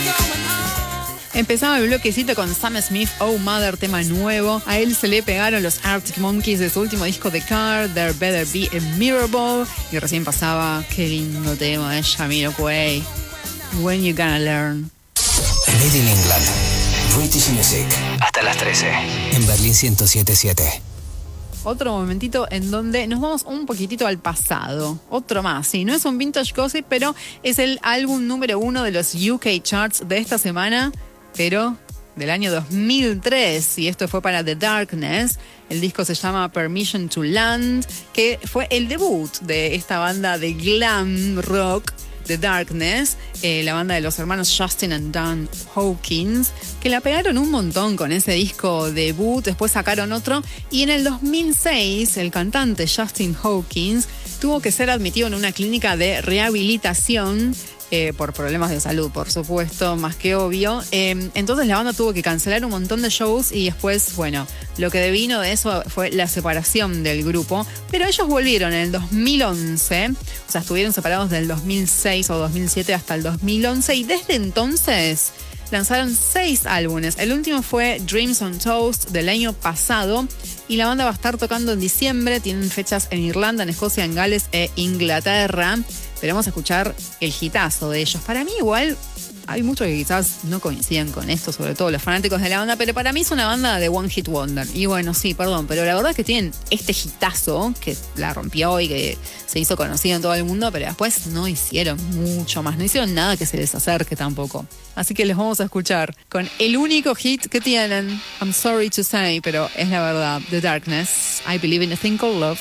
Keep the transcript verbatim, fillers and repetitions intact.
Empezaba el bloquecito con Sam Smith, Oh Mother, tema nuevo. A él se le pegaron los Arctic Monkeys de su último disco The Car, There Better Be a Miracle. Y recién pasaba, qué lindo tema de Jamiroquai, When You Gonna Learn. Made in England, British Music. Hasta las trece, en Berlín ciento siete punto siete. Otro momentito en donde nos vamos un poquitito al pasado. Otro más, sí, no es un vintage gossip, pero es el álbum número uno de los U K Charts de esta semana, pero del año dos mil tres, y esto fue para The Darkness. El disco se llama Permission to Land, que fue el debut de esta banda de glam rock, The Darkness, eh, la banda de los hermanos Justin and Dan Hawkins, que la pegaron un montón con ese disco debut. Después sacaron otro, y en el dos mil seis el cantante Justin Hawkins tuvo que ser admitido en una clínica de rehabilitación Eh, por problemas de salud, por supuesto, más que obvio. Eh, entonces la banda tuvo que cancelar un montón de shows y después, bueno, lo que devino de eso fue la separación del grupo. Pero ellos volvieron en el dos mil once, o sea, estuvieron separados del dos mil seis o dos mil siete hasta el dos mil once, y desde entonces lanzaron seis álbumes. El último fue Dreams on Toast del año pasado, y la banda va a estar tocando en diciembre. Tienen fechas en Irlanda, en Escocia, en Gales e Inglaterra. Pero vamos a escuchar el hitazo de ellos. Para mí igual hay muchos que quizás no coinciden con esto, sobre todo los fanáticos de la banda, pero para mí es una banda de One Hit Wonder. Y bueno, sí, perdón, pero la verdad es que tienen este hitazo que la rompió y que se hizo conocido en todo el mundo, pero después no hicieron mucho más, no hicieron nada que se les acerque tampoco. Así que les vamos a escuchar con el único hit que tienen, I'm sorry to say, pero es la verdad, The Darkness, I Believe in a Thing Called Love.